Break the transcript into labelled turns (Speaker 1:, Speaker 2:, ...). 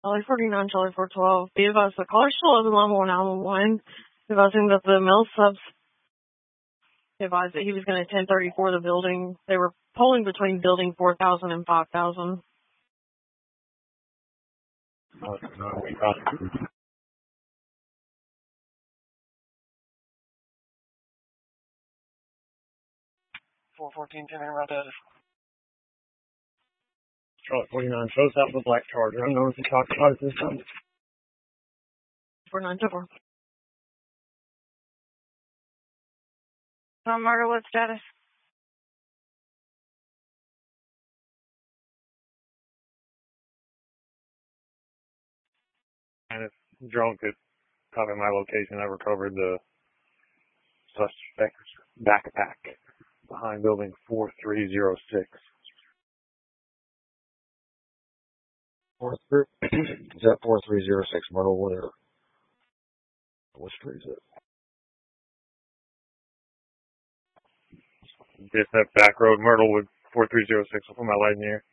Speaker 1: Charlie 49, Charlie 412. Be advised, the caller still is alarm 911, advising that the male subs advised that he was going to 1034 the building. They were polling between building 4,000 and 5,000.
Speaker 2: No, we got it. 414, 10 around that. Charlie 49 shows up with black Charger. I don't know if you talked about it this time.
Speaker 1: 4924.
Speaker 3: Murder, what status?
Speaker 2: And if drone could copy my location, I recovered the suspect's backpack behind building 4306.
Speaker 4: Is that 4306 Myrtle? What street is it?
Speaker 2: Just that back road, Myrtle with 4306. I'll put my light in the air.